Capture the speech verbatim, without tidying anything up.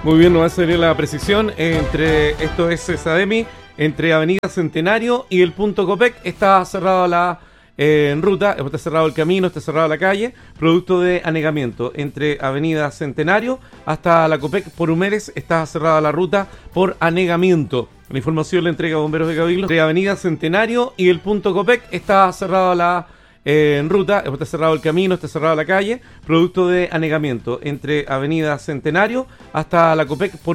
Muy bien, no sería la precisión. Entre esto es Sademi, entre Avenida Centenario y el punto Copec está cerrada la eh, en ruta, está cerrado el camino, está cerrada la calle, producto de anegamiento. Entre Avenida Centenario hasta la Copec por Humérez está cerrada la ruta por anegamiento. La información la entrega Bomberos de Cabildo. Entre Avenida Centenario y el punto Copec está cerrada la Eh, en ruta, está cerrado el camino, está cerrada la calle, producto de anegamiento. Entre Avenida Centenario hasta la Copec por